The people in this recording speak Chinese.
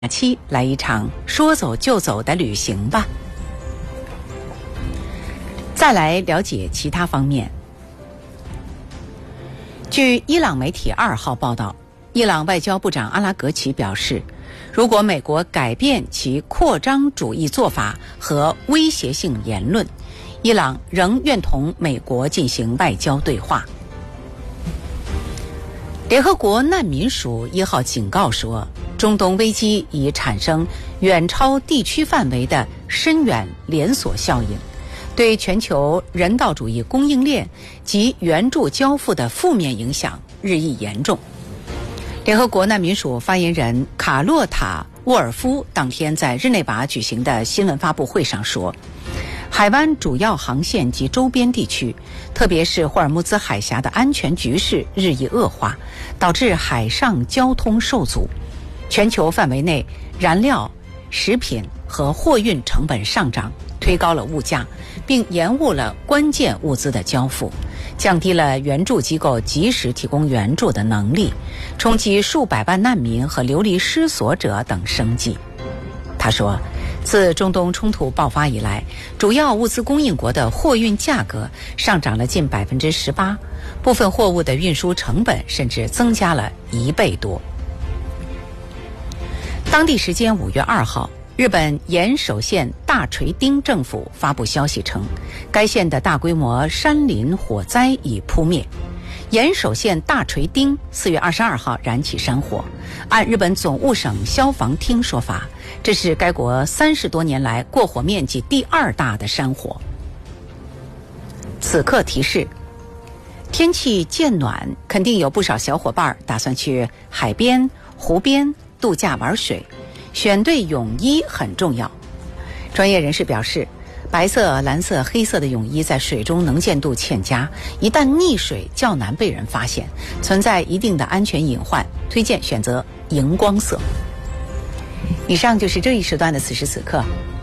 假期来一场说走就走的旅行吧。再来了解其他方面。据伊朗媒体2号报道，伊朗外交部长阿拉格齐表示，如果美国改变其扩张主义做法和威胁性言论，伊朗仍愿同美国进行外交对话。联合国难民署1号警告说，中东危机已产生远超地区范围的深远连锁效应，对全球人道主义供应链及援助交付的负面影响日益严重。联合国难民署发言人卡洛塔·沃尔夫当天在日内瓦举行的新闻发布会上说，海湾主要航线及周边地区，特别是霍尔木兹海峡的安全局势日益恶化，导致海上交通受阻。全球范围内燃料、食品和货运成本上涨，推高了物价，并延误了关键物资的交付，降低了援助机构及时提供援助的能力，冲击数百万难民和流离失所者等生计。他说，自中东冲突爆发以来，主要物资供应国的货运价格上涨了近18%，部分货物的运输成本甚至增加了1倍多。当地时间5月2号，日本岩手县大锤町政府发布消息称，该县的大规模山林火灾已扑灭。岩手县大锤町4月22号燃起山火，按日本总务省消防厅说法，这是该国30多年来过火面积第2大的山火。此刻提示，天气渐暖，肯定有不少小伙伴打算去海边、湖边度假玩水，选对泳衣很重要。专业人士表示，白色、蓝色、黑色的泳衣在水中能见度欠佳，一旦溺水较难被人发现，存在一定的安全隐患，推荐选择荧光色。以上就是这一时段的此时此刻，